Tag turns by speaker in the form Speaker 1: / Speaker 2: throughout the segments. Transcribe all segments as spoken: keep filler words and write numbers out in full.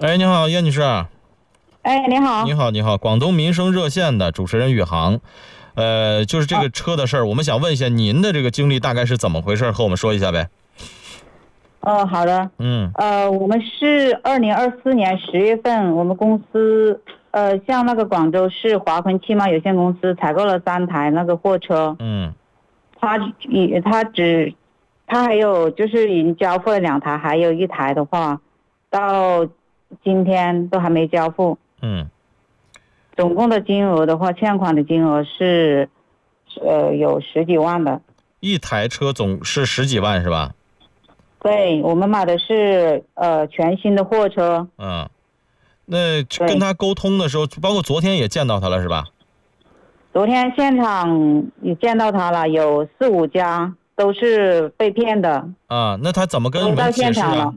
Speaker 1: 哎，你好，叶女士。
Speaker 2: 哎，你好。
Speaker 1: 你好，你好，广东民生热线的主持人宇航。呃，就是这个车的事儿、啊，我们想问一下您的这个经历大概是怎么回事，和我们说一下呗。
Speaker 2: 哦，好的。
Speaker 1: 嗯。
Speaker 2: 呃，我们是二零二四年十月份，我们公司呃向那个广州市华坤汽贸有限公司采购了三台那个货车。
Speaker 1: 嗯。
Speaker 2: 他已他只他还有就是已经交付了两台，还有一台的话，到今天都还没交付。
Speaker 1: 嗯。
Speaker 2: 总共的金额的话，欠款的金额是呃有十几万的。
Speaker 1: 一台车总是十几万是吧？
Speaker 2: 对，我们买的是呃全新的货车。
Speaker 1: 嗯，那跟他沟通的时候，包括昨天也见到他了是吧？
Speaker 2: 昨天现场也见到他了，有四五家都是被骗的。
Speaker 1: 啊，那他怎么跟你们解释啊？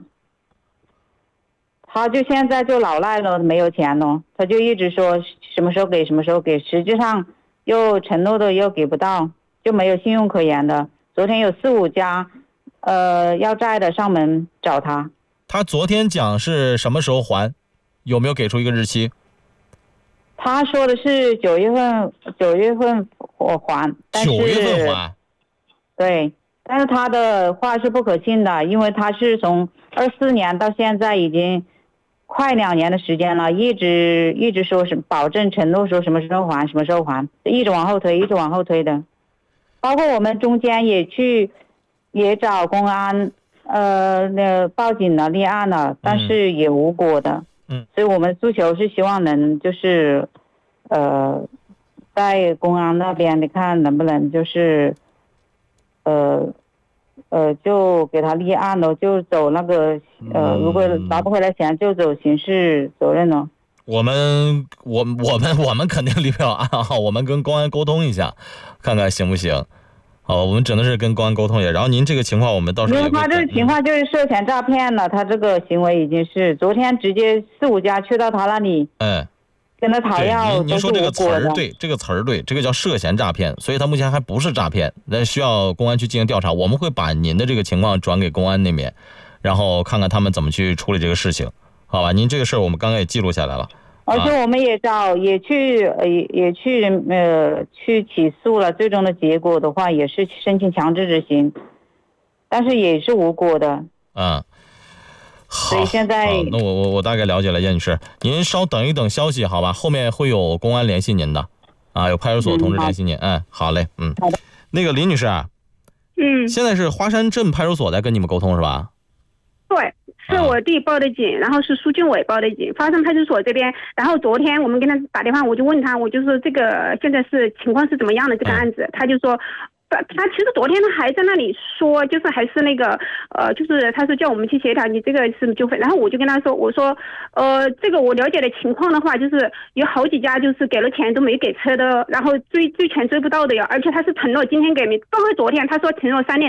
Speaker 2: 他就现在就老赖了，没有钱了，他就一直说什么时候给什么时候给，实际上又承诺的又给不到，就没有信用可言的。昨天有四五家呃要债的上门找他。
Speaker 1: 他昨天讲是什么时候还，有没有给出一个日期？
Speaker 2: 他说的是九月份，九月份我还，但是
Speaker 1: 九月份还。
Speaker 2: 对，但是他的话是不可信的，因为他是从二四年到现在已经快两年的时间了，一直一直说是保证承诺说什么时候还什么时候还，一直往后推，一直往后推的。包括我们中间也去也找公安，呃，那报警了，立案了，但是也无果的。
Speaker 1: 嗯，
Speaker 2: 所以我们诉求是希望能就是，呃，在公安那边你看能不能就是，呃，呃，就给他立案了，就走那个呃，如果拿不回来钱就走刑事责任了。
Speaker 1: 我们我我们我们肯定立不了案哈，我们跟公安沟通一下，看看行不行。好，我们只能是跟公安沟通一下。然后您这个情况，我们到时候也
Speaker 2: 因为他这个情况就是涉嫌诈骗了，他这个行为已经是昨天直接四五家去到他那里，
Speaker 1: 哎，
Speaker 2: 跟他讨要。
Speaker 1: 您您说这个词儿对，这个词儿对，这个叫涉嫌诈骗，所以他目前还不是诈骗，那需要公安去进行调查。我们会把您的这个情况转给公安那边，然后看看他们怎么去处理这个事情，好吧？您这个事儿我们刚刚也记录下来了。
Speaker 2: 而且我们也找也去呃也也去呃去起诉了，最终的结果的话也是申请强制执行，但是也是无果的。
Speaker 1: 嗯，好，
Speaker 2: 所以现在
Speaker 1: 那我我我大概了解了，叶女士，您稍等一等消息好吧，后面会有公安联系您的，啊，有派出所同志联系您。嗯，好嘞，嗯，
Speaker 2: 好的。
Speaker 1: 那个林女士啊，
Speaker 3: 嗯，
Speaker 1: 现在是花山镇派出所在跟你们沟通是吧？
Speaker 3: 对。是我弟报的警，然后是苏俊伟报的警，花山派出所这边。然后昨天我们跟他打电话，我就问他，我就说这个现在是情况是怎么样的这个案子，他就说，他其实昨天他还在那里说，就是还是那个呃，就是他说叫我们去协调，你这个是纠纷。然后我就跟他说，我说呃，这个我了解的情况的话，就是有好几家就是给了钱都没给车的，然后追追钱追不到的呀，而且他是承诺今天给你，包括昨天他说承诺三年。